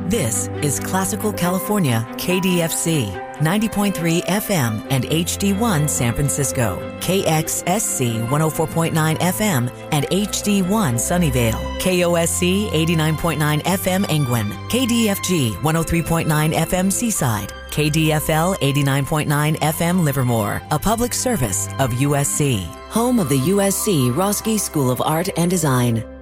This is Classical California, KDFC, 90.3 FM and HD1 San Francisco, KXSC 104.9 FM and HD1 Sunnyvale, KOSC 89.9 FM Angwin, KDFG 103.9 FM Seaside, KDFL 89.9 FM Livermore, a public service of USC, home of the USC Roski School of Art and Design.